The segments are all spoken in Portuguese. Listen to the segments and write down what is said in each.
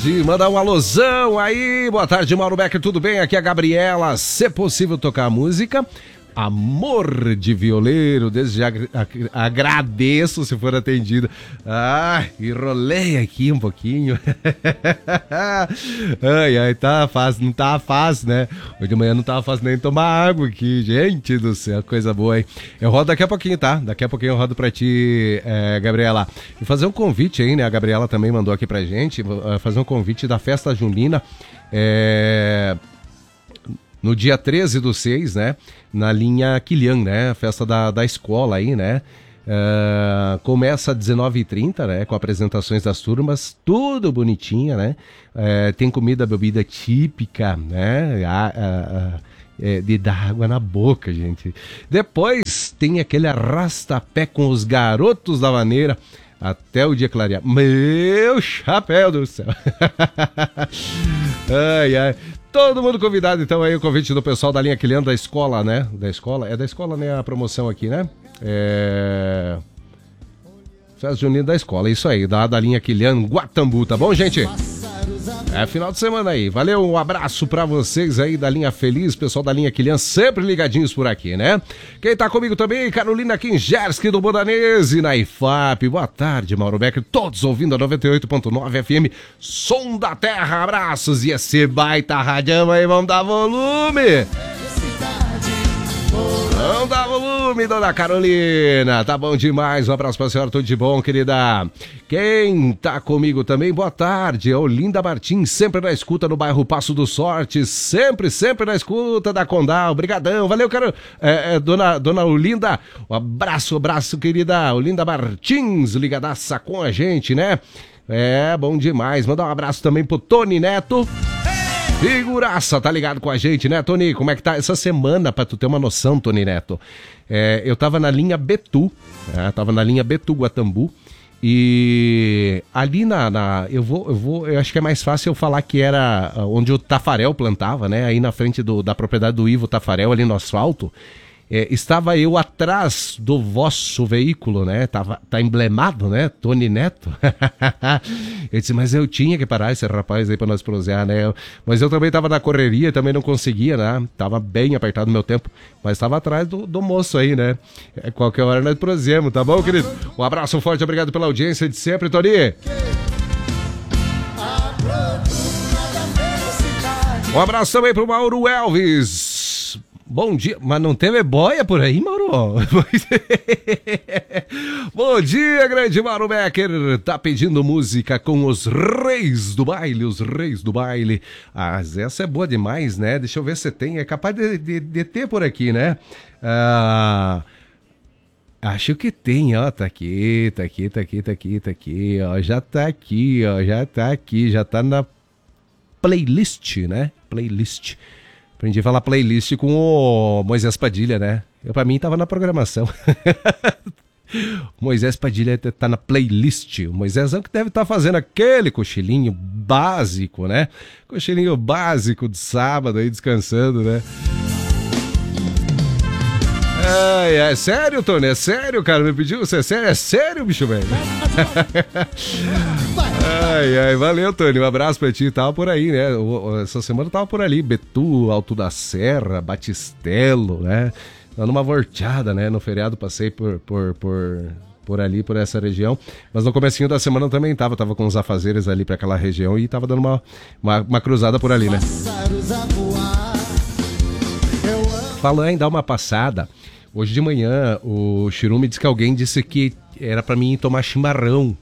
tarde, mandar um alusão aí. Boa tarde, Mauro Becker, tudo bem? Aqui é a Gabriela. Se possível tocar a música Amor de Violeiro, desde já agradeço se for atendida. Enrolei aqui um pouquinho. Ai, tá fácil, não tá fácil, né? Hoje de manhã não tava fácil nem tomar água aqui, gente do céu, coisa boa, hein? Eu rodo daqui a pouquinho, tá? Daqui a pouquinho eu rodo pra ti, Gabriela. E fazer um convite aí, né? A Gabriela também mandou aqui pra gente, fazer um convite da festa junina, no dia 13/6, né? Na linha Quilian, né? A festa da escola aí, né? Começa às 19h30, né? Com apresentações das turmas, tudo bonitinha, né? Tem comida, bebida típica, né? De dar água na boca, gente. Depois tem aquele arrasta-pé com os garotos da maneira até o dia clarear. Meu chapéu do céu! Ai. Todo mundo convidado, então, aí o convite do pessoal da linha Quilian da escola, né? Da escola, é da escola, né? A promoção aqui, né? Festa Junina da escola, isso aí, da linha Quilian Guatambu, tá bom, gente? Final de semana aí, valeu, um abraço pra vocês aí da linha Feliz, pessoal da linha Quilian, sempre ligadinhos por aqui, né? Quem tá comigo também, Carolina Kingerski do Bodanese, na IFAP, boa tarde, Mauro Becker, todos ouvindo a 98.9 FM, Som da Terra, abraços, e esse baita radião aí, vamos dar volume! Vamos dar volume, dona Carolina. Tá bom demais. Um abraço pra senhora, tudo de bom, querida. Quem tá comigo também, boa tarde. É Olinda Martins, sempre na escuta no bairro Passo do Sorte. Sempre na escuta da Condal. Obrigadão. Valeu, cara. Dona Olinda. Um abraço, querida. Olinda Martins, ligadaça com a gente, né? Bom demais. Mandar um abraço também pro Tony Neto. Figuraça, tá ligado com a gente, né, Tony? Como é que tá essa semana, pra tu ter uma noção, Tony Neto? Eu tava na linha Betu, Guatambu, e ali eu acho que é mais fácil eu falar que era onde o Tafarel plantava, né? Aí na frente da propriedade do Ivo Tafarel, ali no asfalto. Estava eu atrás do vosso veículo, né? Tá emblemado, né? Tony Neto. Eu disse, mas eu tinha que parar esse rapaz aí pra nós prosear, né? Mas eu também tava na correria, também não conseguia, né? Tava bem apertado o meu tempo, mas tava atrás do moço aí, né? Qualquer hora nós proseamos, tá bom, querido? Um abraço forte, obrigado pela audiência de sempre, Tony. Um abraço também pro Mauro Elvis. Bom dia, mas não teve boia por aí, Mauro? Bom dia, grande Mauro Becker. Tá pedindo música com os reis do baile. Essa é boa demais, né? Deixa eu ver se tem. É capaz de ter por aqui, né? Acho que tem, ó. Tá aqui, ó. Já tá aqui, já tá na playlist, né? Playlist. Aprendi a falar playlist com o Moisés Padilha, né? Pra mim tava na programação. Moisés Padilha tá na playlist. O Moisésão que deve estar fazendo aquele cochilinho básico, né? Cochilinho básico de sábado aí, descansando, né? É sério, Tony? É sério, cara? Me pediu? Você é sério? É sério, bicho velho? Valeu, Tony. Um abraço pra ti. Tava por aí, né? Essa semana tava por ali. Betu, Alto da Serra, Batistelo, né? Dando uma volteada, né? No feriado passei por ali, por essa região. Mas no comecinho da semana também tava com os afazeres ali pra aquela região e tava dando uma cruzada por ali, né? Falando em dar uma passada, hoje de manhã o Chirume disse que alguém disse que era pra mim tomar chimarrão.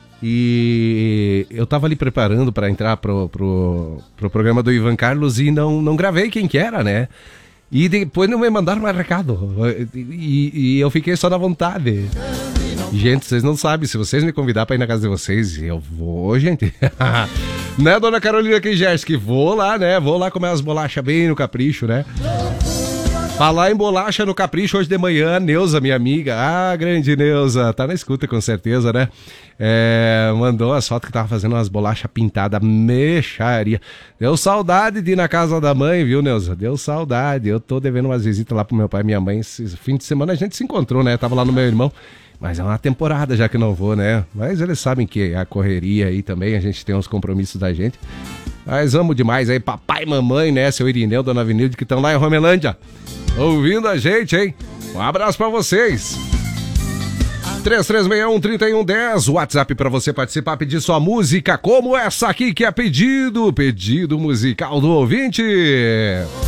E eu tava ali preparando pra entrar pro programa do Ivan Carlos e não gravei quem que era, né? E depois não me mandaram mais recado. E eu fiquei só na vontade. Gente, vocês não sabem, se vocês me convidar pra ir na casa de vocês, eu vou, gente. Né, dona Carolina Kingerski? Vou lá, né? Vou lá comer umas bolachas bem no capricho, né? Falar em bolacha no Capricho hoje de manhã, Neuza, minha amiga. Ah, grande Neuza, tá na escuta com certeza, né? Mandou as fotos que tava fazendo umas bolachas pintadas, mexaria. Deu saudade de ir na casa da mãe, viu, Neuza? Deu saudade. Eu tô devendo umas visitas lá pro meu pai e minha mãe. Esse fim de semana a gente se encontrou, né? Tava lá no meu irmão. Mas é uma temporada já que não vou, né? Mas eles sabem que a correria aí também, a gente tem uns compromissos da gente. Mas amo demais aí, papai e mamãe, né? Seu Irineu, Dona Avenilde, que estão lá em Romelândia. Ouvindo a gente, hein? Um abraço pra vocês. 3361-3110, WhatsApp pra você participar, pedir sua música, como essa aqui que é pedido musical do ouvinte.